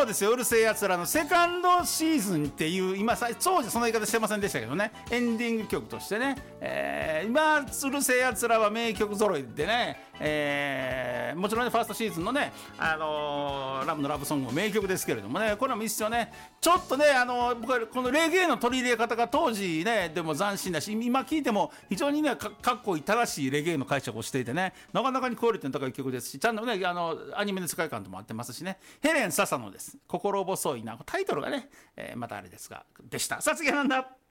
そうですよ、うるせえやつらのセカンドシーズンっていう、今当時その言い方してませんでしたけどね、エンディング曲としてね、今うるせえやつらは名曲揃いでね、もちろんねファーストシーズンのね、ラブのラブソングも名曲ですけれどもね、これもいいっすよね。ちょっとね、僕はこのレゲエの取り入れ方が当時ねでも斬新だし、今聴いても非常にねかっこいい正しいレゲエの解釈をしていてね、なかなかにクオリティの高い曲ですし、ちゃんとねアニメの世界観とも合ってますしね。ヘレン・ササノです。心細いな、タイトルがね、またあれですがでした。さあ次はなんだ。